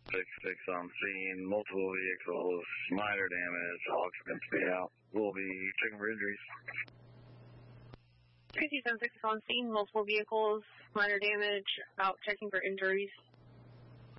6 on scene, multiple vehicles, minor damage, occupancy out. We'll be checking for injuries. 57-6 on scene, multiple vehicles, minor damage, out checking for injuries.